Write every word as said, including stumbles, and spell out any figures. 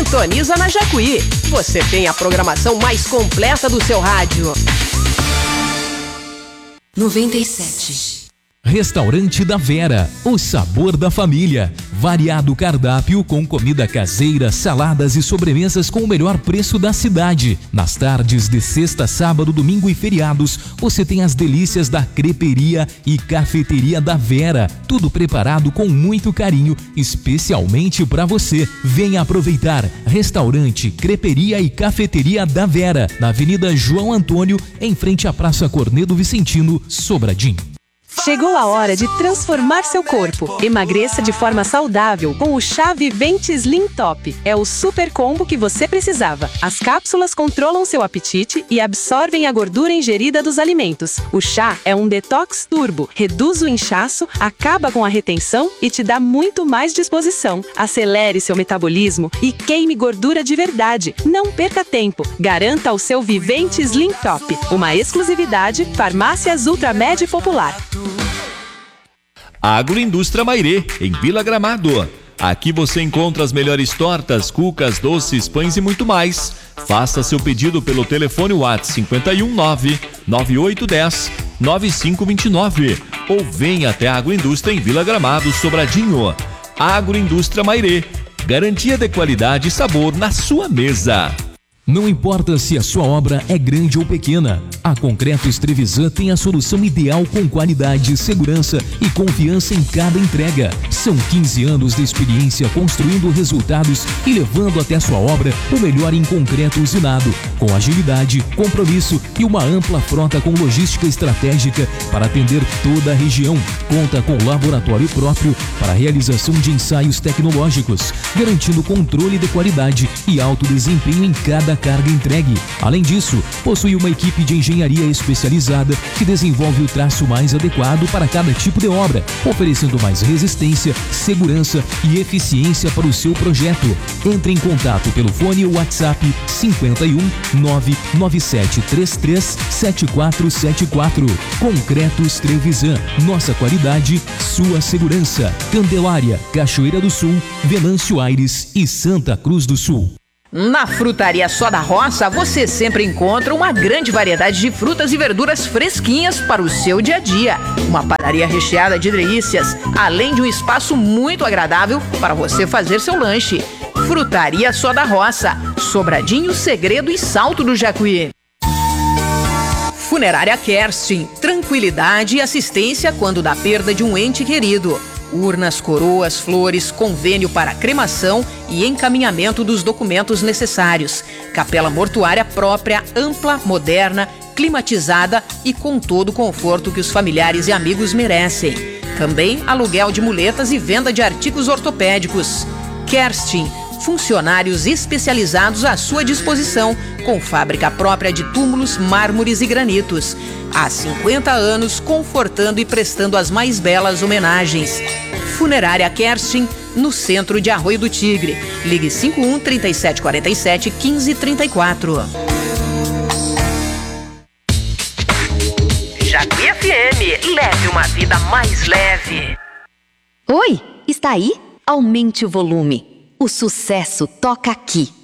sintoniza na Jacuí. Você tem a programação mais completa do seu rádio. noventa e sete. Restaurante da Vera, o sabor da família. Variado cardápio com comida caseira, saladas e sobremesas com o melhor preço da cidade. Nas tardes de sexta, sábado, domingo e feriados, você tem as delícias da creperia e cafeteria da Vera. Tudo preparado com muito carinho, especialmente para você. Venha aproveitar. Restaurante, creperia e cafeteria da Vera, na Avenida João Antônio, em frente à Praça Cornedo Vicentino, Sobradinho. Chegou a hora de transformar seu corpo. Emagreça de forma saudável com o Chá Vivente Slim Top. É o super combo que você precisava. As cápsulas controlam seu apetite e absorvem a gordura ingerida dos alimentos. O chá é um detox turbo, reduz o inchaço, acaba com a retenção e te dá muito mais disposição. Acelere seu metabolismo e queime gordura de verdade. Não perca tempo. Garanta o seu Vivente Slim Top. Uma exclusividade Farmácias Ultramed Popular. Agroindústria Mairê, em Vila Gramado. Aqui você encontra as melhores tortas, cucas, doces, pães e muito mais. Faça seu pedido pelo telefone WhatsApp cinco um nove, nove oito um zero, nove cinco dois nove ou venha até a Agroindústria em Vila Gramado, Sobradinho. Agroindústria Mairê, garantia de qualidade e sabor na sua mesa. Não importa se a sua obra é grande ou pequena, a Concretos Trevisan tem a solução ideal com qualidade, segurança e confiança em cada entrega. São quinze anos de experiência construindo resultados e levando até a sua obra o melhor em concreto usinado, com agilidade, compromisso e uma ampla frota com logística estratégica para atender toda a região. Conta com laboratório próprio para a realização de ensaios tecnológicos, garantindo controle de qualidade e alto desempenho em cada carga entregue. Além disso, possui uma equipe de engenharia especializada que desenvolve o traço mais adequado para cada tipo de obra, oferecendo mais resistência, segurança e eficiência para o seu projeto. Entre em contato pelo fone ou WhatsApp cinco um nove nove sete três três sete quatro sete quatro. Concretos Trevisan, nossa qualidade, sua segurança. Candelária, Cachoeira do Sul, Venâncio Aires e Santa Cruz do Sul. Na Frutaria Só da Roça, você sempre encontra uma grande variedade de frutas e verduras fresquinhas para o seu dia a dia. Uma padaria recheada de delícias, além de um espaço muito agradável para você fazer seu lanche. Frutaria Só da Roça, Sobradinho, Segredo e Salto do Jacuí. Funerária Kerstin, tranquilidade e assistência quando da perda de um ente querido. Urnas, coroas, flores, convênio para cremação e encaminhamento dos documentos necessários. Capela mortuária própria, ampla, moderna, climatizada e com todo o conforto que os familiares e amigos merecem. Também aluguel de muletas e venda de artigos ortopédicos. Kerstin, funcionários especializados à sua disposição, com fábrica própria de túmulos, mármores e granitos. Há cinquenta anos, confortando e prestando as mais belas homenagens. Funerária Kerstin, no centro de Arroio do Tigre. Ligue cinco um, trinta e sete, quarenta e sete, quinze, trinta e quatro. Jacuí F M, leve uma vida mais leve. Oi, está aí? Aumente o volume. O sucesso toca aqui.